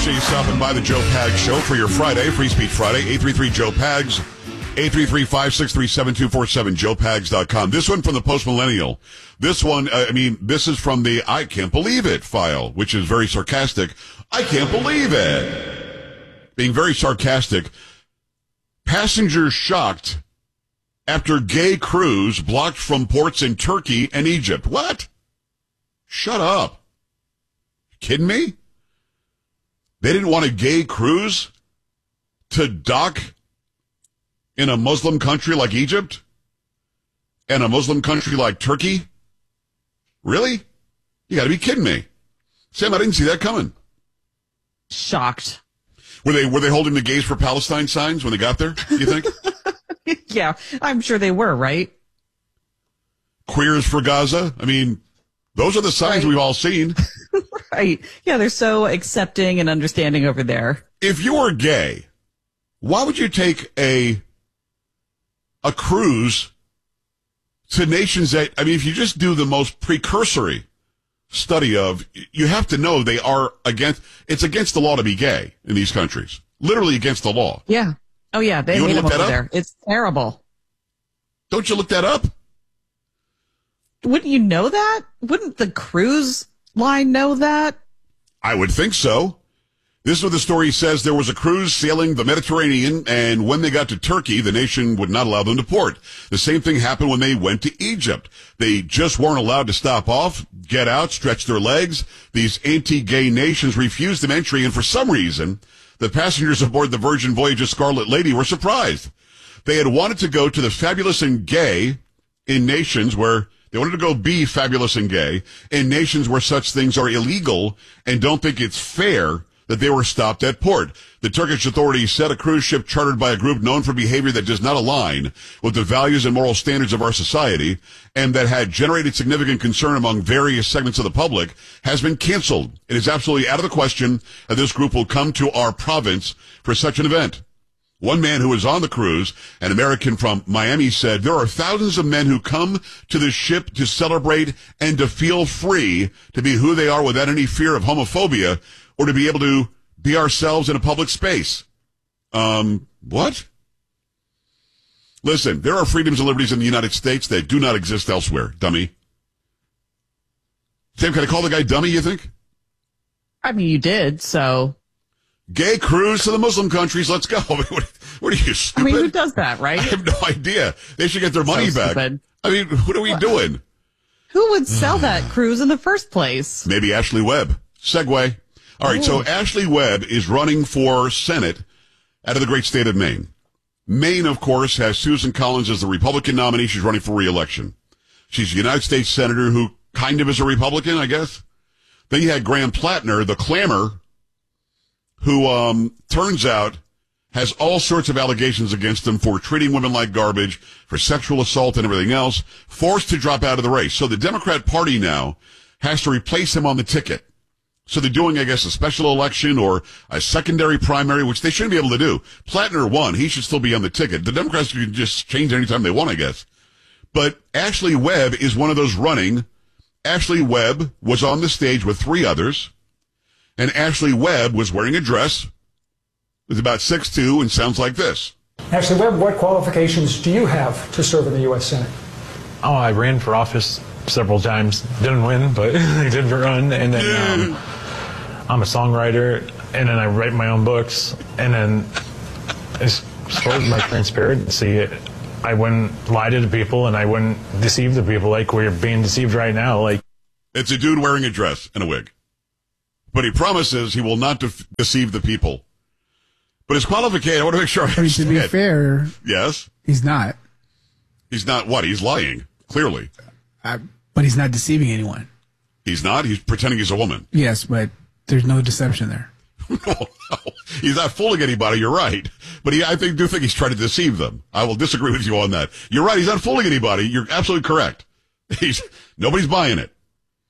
appreciate you stopping by the Joe Pags Show for your Friday, Free Speech Friday. 833-JOE-PAGS, 833-563-7247, joepags.com. This one from the Post-Millennial. This one, this is from the I Can't Believe It file, which is very sarcastic. I can't believe it. Being very sarcastic. Passengers shocked after gay cruise blocked from ports in Turkey and Egypt. What? Shut up. Kidding me? They didn't want a gay cruise to dock in a Muslim country like Egypt and a Muslim country like Turkey? Really? You gotta be kidding me. Sam, I didn't see that coming. Shocked. Were they holding the Gays for Palestine signs when they got there, do you think? Yeah, I'm sure they were, right? Queers for Gaza? I mean, those are the signs we've all seen. Right. Yeah, they're so accepting and understanding over there. If you were gay, why would you take a cruise to nations that, if you just do the most precursory study of, you have to know it's against the law to be gay in these countries. Literally against the law. Yeah. Oh, yeah, they hate them over there. It's terrible. Don't you look that up? Wouldn't you know that? Wouldn't the cruise line know that? I would think so. This is what the story says. There was a cruise sailing the Mediterranean, and when they got to Turkey, the nation would not allow them to port. The same thing happened when they went to Egypt. They just weren't allowed to stop off, get out, stretch their legs. These anti-gay nations refused them entry, and for some reason, the passengers aboard the Virgin Voyages Scarlet Lady were surprised. They had wanted to go to the fabulous and gay in nations where they wanted to go be fabulous and gay in nations where such things are illegal and don't think it's fair that they were stopped at port. The Turkish authorities said a cruise ship chartered by a group known for behavior that does not align with the values and moral standards of our society and that had generated significant concern among various segments of the public has been canceled. It is absolutely out of the question that this group will come to our province for such an event. One man who was on the cruise, an American from Miami, said, there are thousands of men who come to the ship to celebrate and to feel free to be who they are without any fear of homophobia or to be able to be ourselves in a public space. What? Listen, there are freedoms and liberties in the United States that do not exist elsewhere, dummy. Sam, can I call the guy dummy, you think? You did, so... Gay cruise to the Muslim countries. Let's go. What are you, stupid? Who does that, right? I have no idea. They should get their money back. Stupid. What are we doing? Who would sell that cruise in the first place? Maybe Ashley Webb. Segue. All right, so Ashley Webb is running for Senate out of the great state of Maine. Maine, of course, has Susan Collins as the Republican nominee. She's running for re-election. She's a United States Senator who kind of is a Republican, I guess. Then you had Graham Plattner, the clamor, who turns out has all sorts of allegations against him for treating women like garbage, for sexual assault and everything else, forced to drop out of the race. So the Democrat Party now has to replace him on the ticket. So they're doing, I guess, a special election or a secondary primary, which they shouldn't be able to do. Plattner won. He should still be on the ticket. The Democrats can just change anytime they want, I guess. But Ashley Webb is one of those running. Ashley Webb was on the stage with three others. And Ashley Webb was wearing a dress. Was about 6'2" and sounds like this. Ashley Webb, what qualifications do you have to serve in the U.S. Senate? Oh, I ran for office several times. Didn't win, but I did run. And then I'm a songwriter, and then I write my own books. And then as far as my transparency, I wouldn't lie to the people, and I wouldn't deceive the people like we're being deceived right now. It's a dude wearing a dress and a wig. But he promises he will not deceive the people. But his qualification, I want to make sure I understand. To be fair, yes, he's not. He's not what? He's lying, clearly. But he's not deceiving anyone. He's not? He's pretending he's a woman. Yes, but there's no deception there. No. He's not fooling anybody, you're right. But I do think he's trying to deceive them. I will disagree with you on that. You're right, he's not fooling anybody. You're absolutely correct. Nobody's buying it.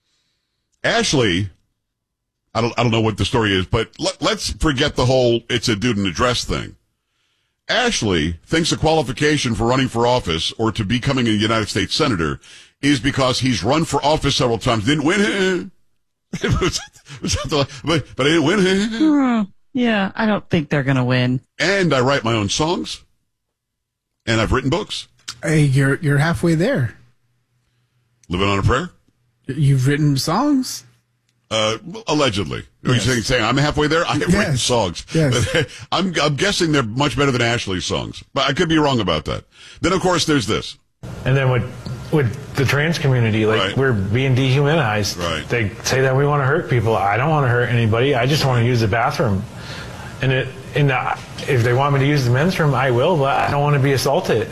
Ashley, I don't know what the story is, but let's forget the whole it's a dude in a dress thing. Ashley thinks the qualification for running for office or to becoming a United States Senator is because he's run for office several times, didn't win. but I didn't win. Yeah, I don't think they're going to win. And I write my own songs. And I've written books. Hey, you're halfway there. Living on a prayer? You've written songs. Allegedly. Are you saying I'm halfway there? I have written songs. Yes. But I'm guessing they're much better than Ashley's songs. But I could be wrong about that. Then, of course, there's this. And then with the trans community, like, we're being dehumanized. Right. They say that we want to hurt people. I don't want to hurt anybody. I just want to use the bathroom. And if they want me to use the men's room, I will, but I don't want to be assaulted.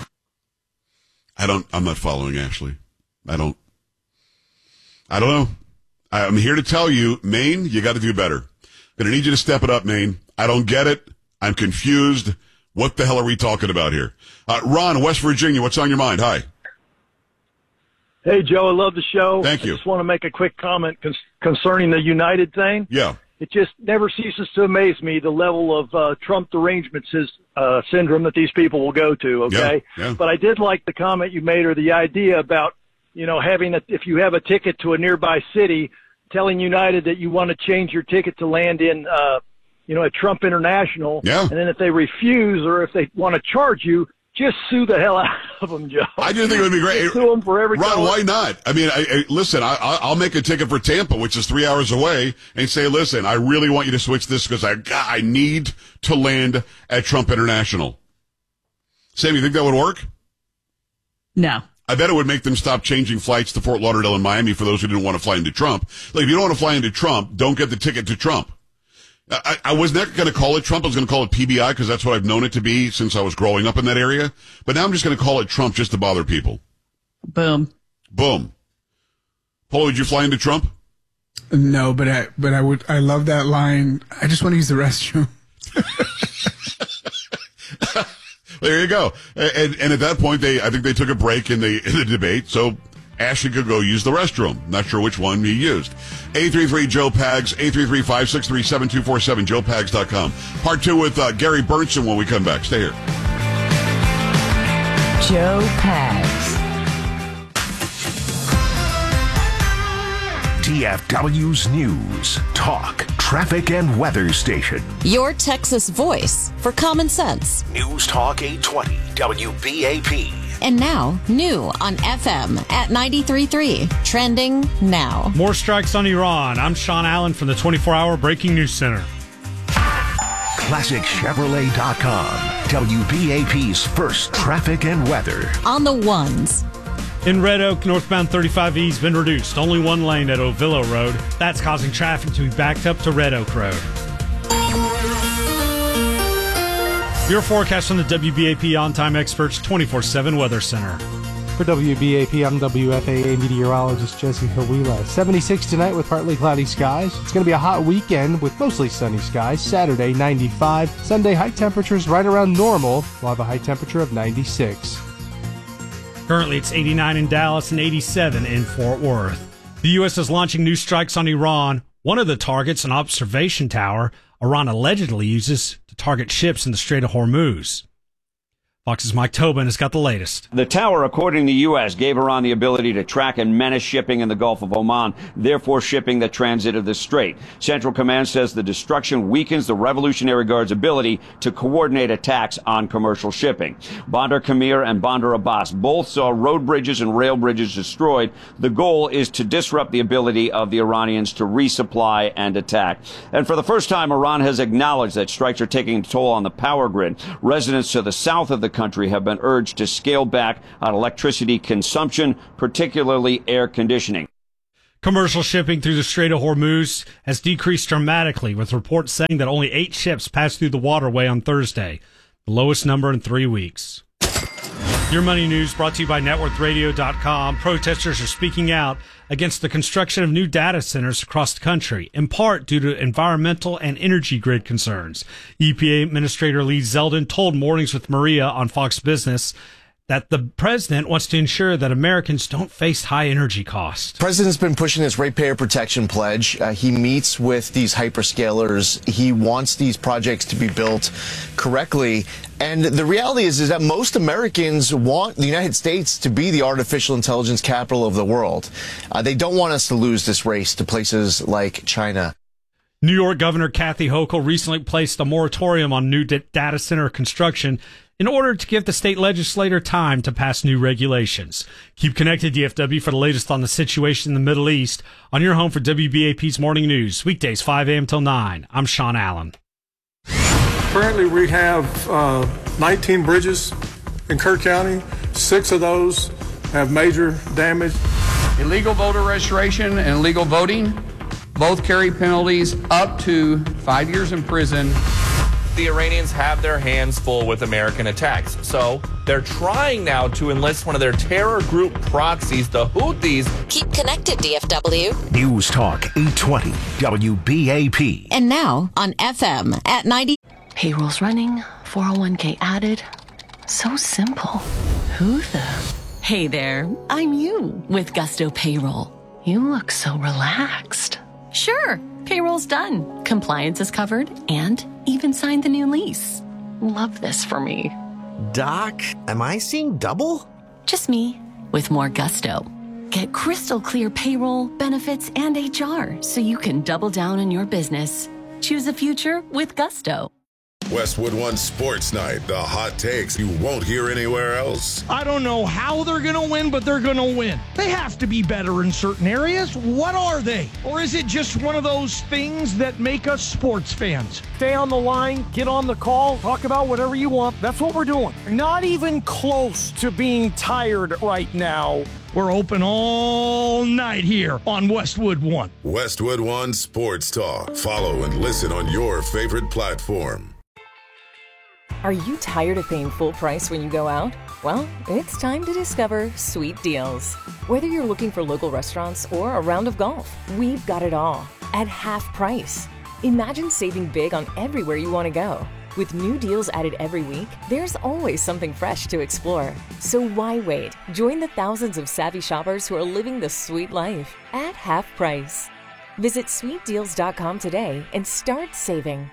I'm not following Ashley. I don't know. I'm here to tell you, Maine, you got to do better. Going to need you to step it up, Maine. I don't get it. I'm confused. What the hell are we talking about here? Ron, West Virginia, what's on your mind? Hi. Hey, Joe, I love the show. Thank you. I just want to make a quick comment concerning the United thing. Yeah. It just never ceases to amaze me, the level of Trump derangements, his syndrome that these people will go to, okay? Yeah. But I did like the comment you made, or the idea about, if you have a ticket to a nearby city, telling United that you want to change your ticket to land in, at Trump International. Yeah. And then if they refuse, or if they want to charge you, just sue the hell out of them, Joe. I do think it would be great. Just sue them for every Ron, dollar. why not? I mean, listen, I'll make a ticket for Tampa, which is 3 hours away, and say, listen, I really want you to switch this because I need to land at Trump International. Sam, you think that would work? No. I bet it would make them stop changing flights to Fort Lauderdale and Miami for those who didn't want to fly into Trump. Like, if you don't want to fly into Trump, don't get the ticket to Trump. I was not going to call it Trump. I was going to call it PBI because that's what I've known it to be since I was growing up in that area. But now I'm just going to call it Trump just to bother people. Boom. Boom. Paul, would you fly into Trump? No, but I love that line. I just want to use the restroom. There you go. And at that point, I think they took a break in the debate. So Ashley could go use the restroom. Not sure which one he used. 833-JOE-PAGS, 833-563-7247, joepags.com. Part 2 with Gary Burnson when we come back. Stay here. Joe Pags. TFW's News, Talk, Traffic and Weather Station. Your Texas voice for common sense. News Talk 820 WBAP. And now, new on FM at 93.3. Trending now. More strikes on Iran. I'm Sean Allen from the 24-hour Breaking News Center. ClassicChevrolet.com. WBAP's first traffic and weather. On the ones. In Red Oak, northbound 35E's been reduced. Only one lane at Ovillo Road. That's causing traffic to be backed up to Red Oak Road. Your forecast from the WBAP On-Time Experts 24/7 Weather Center. For WBAP, I'm WFAA meteorologist Jesse Hawila. 76 tonight with partly cloudy skies. It's going to be a hot weekend with mostly sunny skies. Saturday, 95. Sunday, high temperatures right around normal. We'll have a high temperature of 96. Currently, it's 89 in Dallas and 87 in Fort Worth. The U.S. is launching new strikes on Iran. One of the targets, an observation tower, Iran allegedly uses to target ships in the Strait of Hormuz. Fox's Mike Tobin has got the latest. The tower, according to the U.S., gave Iran the ability to track and menace shipping in the Gulf of Oman, therefore shipping that transited the strait. Central Command says the destruction weakens the Revolutionary Guard's ability to coordinate attacks on commercial shipping. Bandar Kamir and Bandar Abbas both saw road bridges and rail bridges destroyed. The goal is to disrupt the ability of the Iranians to resupply and attack. And for the first time, Iran has acknowledged that strikes are taking a toll on the power grid. Residents to the south of the country have been urged to scale back on electricity consumption, particularly air conditioning. Commercial shipping through the Strait of Hormuz has decreased dramatically, with reports saying that only 8 ships passed through the waterway on Thursday, the lowest number in 3 weeks. Your Money News brought to you by NetworthRadio.com. Protesters are speaking out against the construction of new data centers across the country, in part due to environmental and energy grid concerns. EPA Administrator Lee Zeldin told Mornings with Maria on Fox Business that the president wants to ensure that Americans don't face high energy costs. The president's been pushing this ratepayer protection pledge. He meets with these hyperscalers. He wants these projects to be built correctly. And the reality is that most Americans want the United States to be the artificial intelligence capital of the world. They don't want us to lose this race to places like China. New York Governor Kathy Hochul recently placed a moratorium on new data center construction in order to give the state legislature time to pass new regulations. Keep connected, DFW, for the latest on the situation in the Middle East on your home for WBAP's Morning News, weekdays 5 a.m. till 9. I'm Sean Allen. Currently, we have 19 bridges in Kerr County. 6 of those have major damage. Illegal voter registration and illegal voting both carry penalties up to 5 years in prison. The Iranians have their hands full with American attacks, so they're trying now to enlist one of their terror group proxies, the Houthis. Keep connected, DFW. News Talk 820 WBAP. And now on FM at 90. Payroll's running, 401k added. So simple. Who the? Hey there, I'm you with Gusto Payroll. You look so relaxed. Sure, payroll's done. Compliance is covered and even signed the new lease. Love this for me. Doc, am I seeing double? Just me with more gusto. Get crystal clear payroll, benefits, and HR so you can double down on your business. Choose a future with Gusto. Westwood One Sports Night, the hot takes you won't hear anywhere else. I don't know how they're going to win, but they're going to win. They have to be better in certain areas. What are they? Or is it just one of those things that make us sports fans? Stay on the line, get on the call, talk about whatever you want. That's what we're doing. Not even close to being tired right now. We're open all night here on Westwood One. Westwood One Sports Talk. Follow and listen on your favorite platform. Are you tired of paying full price when you go out? Well, it's time to discover Sweet Deals. Whether you're looking for local restaurants or a round of golf, we've got it all at half price. Imagine saving big on everywhere you want to go. With new deals added every week, there's always something fresh to explore. So why wait? Join the thousands of savvy shoppers who are living the sweet life at half price. Visit sweetdeals.com today and start saving.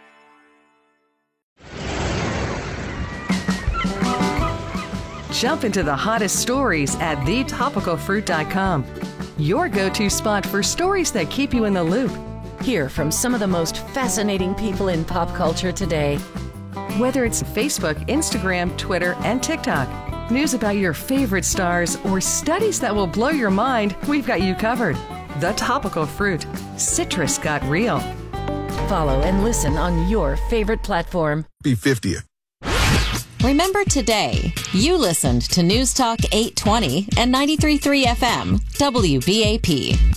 Jump into the hottest stories at thetopicalfruit.com. Your go-to spot for stories that keep you in the loop. Hear from some of the most fascinating people in pop culture today. Whether it's Facebook, Instagram, Twitter, and TikTok, news about your favorite stars, or studies that will blow your mind, we've got you covered. The Topical Fruit. Citrus got real. Follow and listen on your favorite platform. Be 50th. Remember today, you listened to News Talk 820 and 93.3 FM, WBAP.